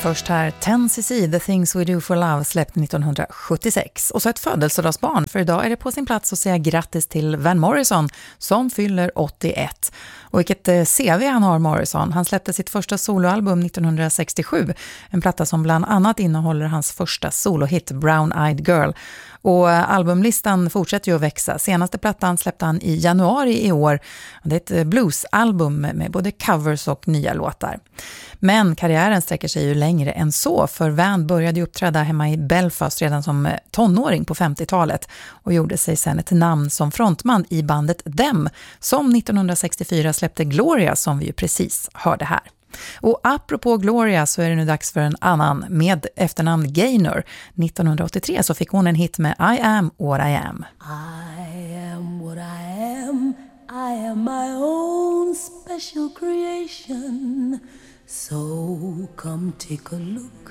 Först här 10cc, The Things We Do For Love, släppt 1976. Och så ett födelsedagsbarn, för idag är det på sin plats att säga grattis till Van Morrison som fyller 81. Och vilket CV han har, Morrison. Han släppte sitt första soloalbum 1967, en platta som bland annat innehåller hans första solohit Brown Eyed Girl. Och albumlistan fortsätter ju att växa. Senaste plattan släppte han i januari i år. Det är ett bluesalbum med både covers och nya låtar. Men karriären sträcker sig ju längre än så, för Van började uppträda hemma i Belfast redan som tonåring på 50-talet och gjorde sig sen ett namn som frontman i bandet Them, som 1964 släppte Gloria, som vi ju precis hörde här. Och apropå Gloria så är det nu dags för en annan med efternamn Gaynor. 1983 så fick hon en hit med I Am What I Am. I am what I am. I am my own special creation. So come take a look